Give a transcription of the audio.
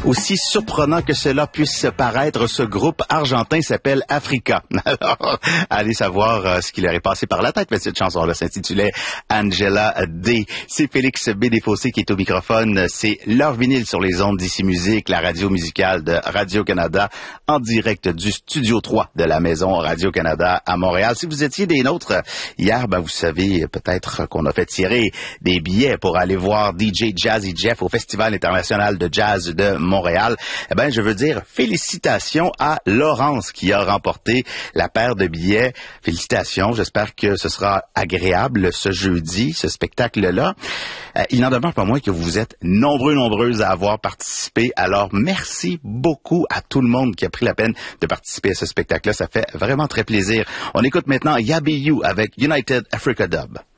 Aussi surprenant que cela puisse paraître, ce groupe argentin s'appelle Africa. Alors, allez savoir ce qui leur est passé par la tête, mais cette chanson-là s'intitulait Angela D. C'est Félix B. Desfossés qui est au microphone. C'est leur vinyle sur les ondes d'Ici Musique, la radio musicale de Radio-Canada, en direct du Studio 3 de la Maison Radio-Canada à Montréal. Si vous étiez des nôtres hier, vous savez peut-être qu'on a fait tirer des billets pour aller voir DJ Jazzy Jeff au Festival international de jazz de Montréal. Je veux dire félicitations à Laurence qui a remporté la paire de billets. Félicitations, j'espère que ce sera agréable ce jeudi, ce spectacle-là. Il n'en demeure pas moins que vous êtes nombreuses à avoir participé. Alors, merci beaucoup à tout le monde qui a pris la peine de participer à ce spectacle-là. Ça fait vraiment très plaisir. On écoute maintenant Yabiyu avec United Africa Dub.